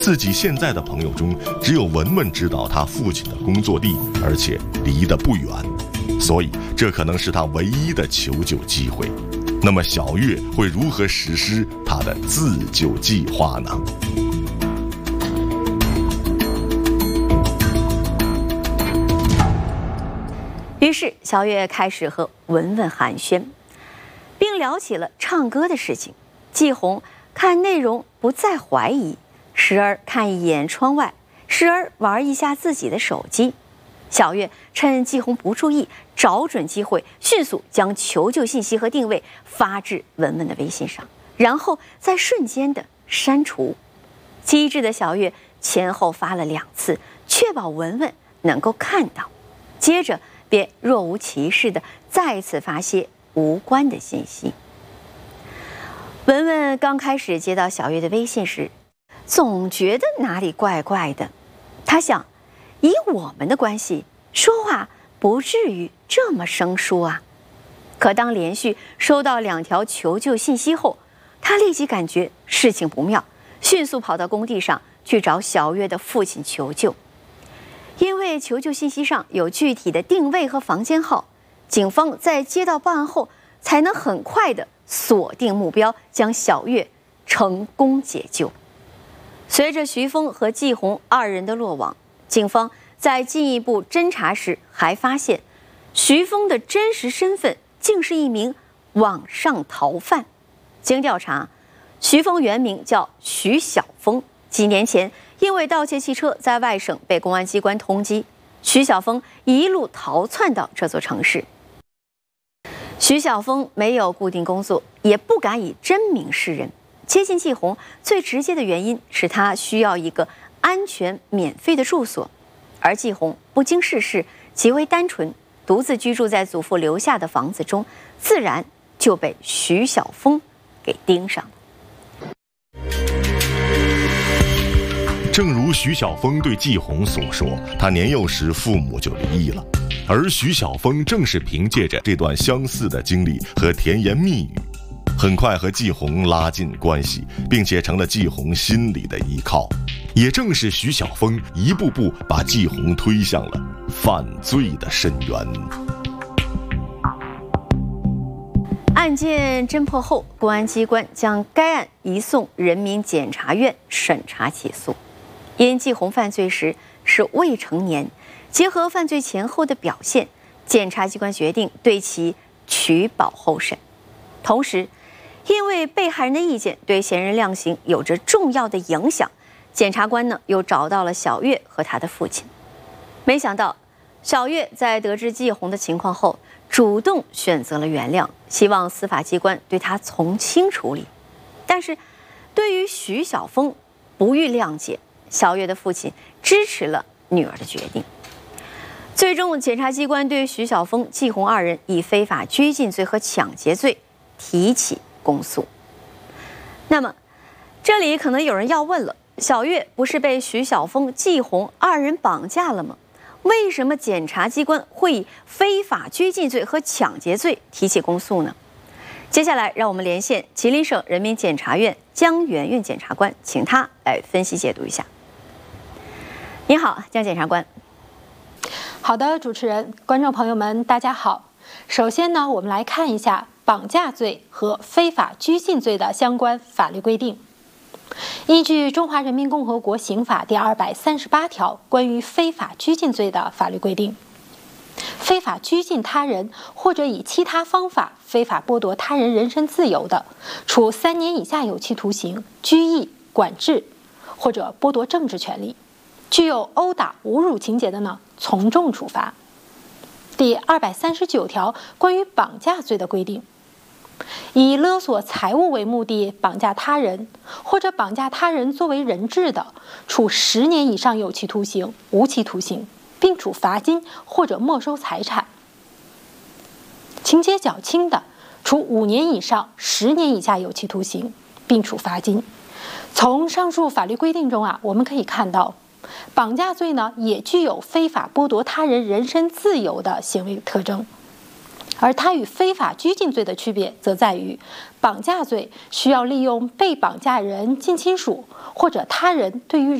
自己现在的朋友中，只有文文知道他父亲的工作地，而且离得不远，所以这可能是他唯一的求救机会。那么小月会如何实施他的自救计划呢？ 于是小月开始和文文寒暄，并聊起了唱歌的事情。季红看内容不再怀疑，时而看一眼窗外，时而玩一下自己的手机。小月趁季红不注意，找准机会，迅速将求救信息和定位发至文文的微信上，然后再瞬间的删除。机智的小月前后发了2次，确保文文能够看到，接着便若无其事地再次发些无关的信息。文文刚开始接到小月的微信时，总觉得哪里怪怪的。他想，以我们的关系，说话不至于这么生疏啊。可当连续收到2条求救信息后，他立即感觉事情不妙，迅速跑到工地上去找小月的父亲求救。因为求救信息上有具体的定位和房间号，警方在接到报案后才能很快地锁定目标，将小月成功解救。随着徐峰和季红2人的落网，警方在进一步侦查时还发现，徐峰的真实身份竟是一名网上逃犯。经调查，徐峰原名叫徐晓峰，几年前因为盗窃汽车在外省被公安机关通缉，徐晓峰一路逃窜到这座城市。徐晓峰没有固定工作，也不敢以真名示人。接近季红最直接的原因是他需要一个安全免费的住所，而季红不经世事，极为单纯，独自居住在祖父留下的房子中，自然就被徐晓峰给盯上了。 正如徐晓峰对季红所说，他年幼时父母就离异了，而徐晓峰正是凭借着这段相似的经历和甜言蜜语，很快和季红拉近关系，并且成了季红心里的依靠。也正是徐晓峰一步步把季红推向了犯罪的深渊。 案件侦破后，公安机关将该案移送人民检察院审查起诉。因季红犯罪时是未成年，结合犯罪前后的表现，检察机关决定对其取保候审。同时，因为被害人的意见对嫌疑人量刑有着重要的影响，检察官又找到了小月和他的父亲。没想到，小月在得知季红的情况后，主动选择了原谅，希望司法机关对他从轻处理。但是，对于徐晓峰不予谅解，小月的父亲支持了女儿的决定。最终，检察机关对徐晓峰、季红2人以非法拘禁罪和抢劫罪提起公诉。那么，这里可能有人要问了，小月不是被徐晓峰、季红2人绑架了吗？为什么检察机关会以非法拘禁罪和抢劫罪提起公诉呢？接下来，让我们连线吉林省人民检察院江媛媛检察官，请他来分析解读一下。您好，江检察官。 好的，主持人，观众朋友们，大家好。首先呢，我们来看一下绑架罪和非法拘禁罪的相关法律规定。依据《中华人民共和国刑法》第238条关于非法拘禁罪的法律规定，非法拘禁他人或者以其他方法非法剥夺他人人身自由的，处3年以下有期徒刑、拘役、管制或者剥夺政治权利；具有殴打、侮辱情节的呢，从重处罚。第239条关于绑架罪的规定，以勒索财物为目的绑架他人，或者绑架他人作为人质的，处10年以上有期徒刑、无期徒刑，并处罚金或者没收财产；情节较轻的，处5年以上10年以下有期徒刑，并处罚金。从上述法律规定中我们可以看到，绑架罪呢也具有非法剥夺他人人身自由的行为特征。 而它与非法拘禁罪的区别则在于，绑架罪需要利用被绑架人近亲属或者他人对于